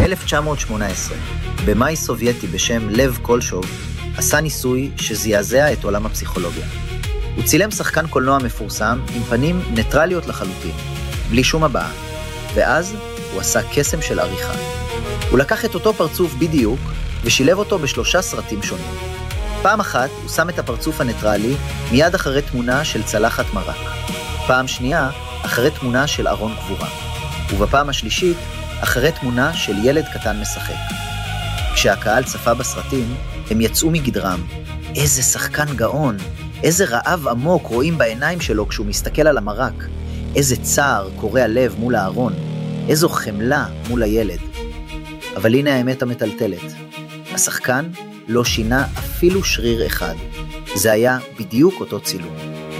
ב-1918, במאי סובייטי בשם לב קולשוב, עשה ניסוי שזעזע את עולם הפסיכולוגיה. הוא צילם שחקן קולנוע מפורסם עם פנים ניטרליות לחלוטין, בלי שום הבעה, ואז הוא עשה קסם של עריכה. הוא לקח את אותו פרצוף בדיוק ושילב אותו ב3 סרטים שונים. פעם אחת הוא שם את הפרצוף הניטרלי מיד אחרי תמונה של צלחת מרק. פעם שנייה אחרי תמונה של ארון קבורה. ובפעם השלישית אחרי תמונה של ילד קטן משחק. כשהקהל צפה בסרטים, הם יצאו מגדרם. איזה שחקן גאון, איזה רעב עמוק רואים בעיניים שלו כשהוא מסתכל על המרק. איזה צער קורע לב מול הארון. איזו חמלה מול הילד. אבל הנה האמת המטלטלת. השחקן לא שינה אפילו שריר אחד. זה היה בדיוק אותו צילום.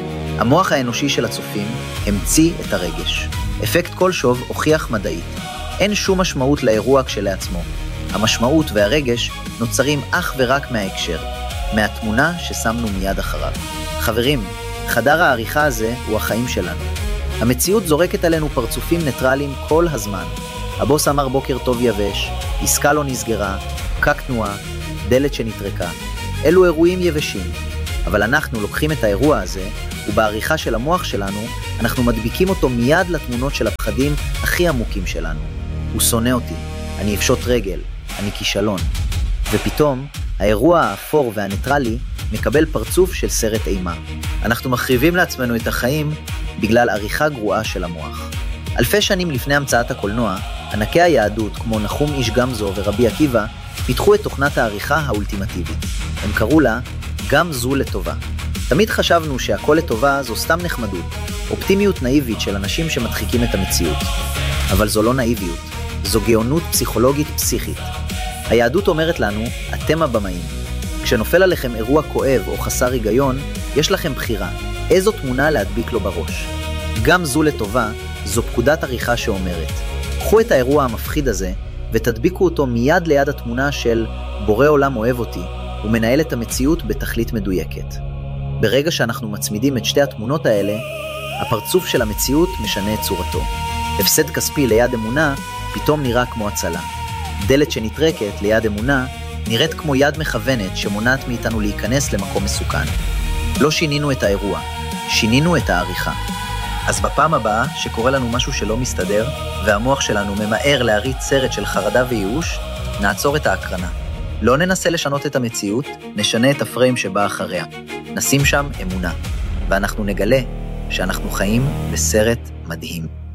המוח האנושי של הצופים המציא את הרגש. אפקט קולשוב הוכיח מדעית. אין שום משמעות לאירוע כשלעצמו. המשמעות והרגש נוצרים אך ורק מההקשר, מהתמונה ששמנו מיד אחריו. חברים, חדר העריכה הזה הוא החיים שלנו. המציאות זורקת עלינו פרצופים ניטרליים כל הזמן. הבוס אמר בוקר טוב יבש, עסקה לא נסגרה, פקק תנועה, דלת שנטרקה. אלו אירועים יבשים. אבל אנחנו לוקחים את האירוע הזה, ובעריכה של המוח שלנו, אנחנו מדביקים אותו מיד לתמונות של הפחדים הכי עמוקים שלנו. הוא שונא אותי, אני אפשוט רגל, אני כישלון. ופתאום, האירוע האפור והניטרלי מקבל פרצוף של סרט אימה. אנחנו מחריבים לעצמנו את החיים בגלל עריכה גרועה של המוח. אלפי שנים לפני המצאת הקולנוע, ענקי היהדות כמו נחום איש גמזו ורבי עקיבא, פיתחו את תוכנת העריכה האולטימטיבית. הם קראו לה גם זו לטובה. תמיד חשבנו שהכל לטובה זו סתם נחמדות, אופטימיות נאיבית של אנשים שמדחיקים את המציאות. אבל זו לא נאיביות, זו גאונות פסיכולוגית פסיכית. היהדות אומרת לנו, אתם הבמאים. כשנופל עליכם אירוע כואב או חסר היגיון, יש לכם בחירה, איזו תמונה להדביק לו בראש. גם זו לטובה, זו פקודת עריכה שאומרת, קחו את האירוע המפחיד הזה, ותדביקו אותו מיד ליד התמונה של בורא עולם אוהב אותי, ומנהל את המציאות בתכלית מדויקת. ברגע שאנחנו מצמידים את שתי התמונות האלה, הפרצוף של המציאות משנה את צורתו. הפסד כספי ליד אמונה פתאום נראה כמו הצלה. דלת שנטרקת ליד אמונה נראית כמו יד מכוונת שמונעת מאיתנו להיכנס למקום מסוכן. לא שינינו את האירוע, שינינו את העריכה. אז בפעם הבאה שקורה לנו משהו שלא מסתדר, והמוח שלנו ממהר להריץ סרט של חרדה וייאוש, נעצור את ההקרנה. לא ננסה לשנות את המציאות, נשנה את הפריים שבא אחריה. נשים שם אמונה, ואנחנו נגלה שאנחנו חיים בסרט מדהים.